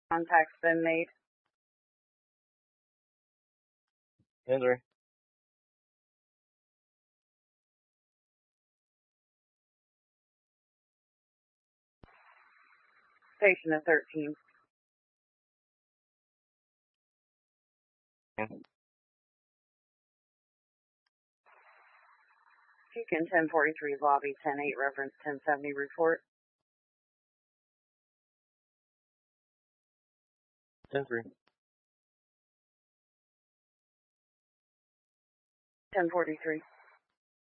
Contact's been made. Henry. Patient at 13. Beacon 1043, lobby 108, reference 1070, report. 10-3. 1043.